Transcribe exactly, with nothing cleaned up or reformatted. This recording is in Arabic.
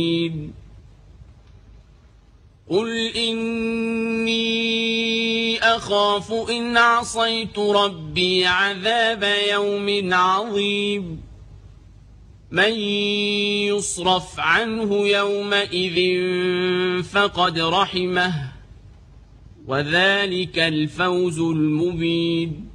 قل إني أخاف إن عصيت ربي عذاب يوم عظيم من يصرف عنه يومئذ فقد رحمه وذلك الفوز المبين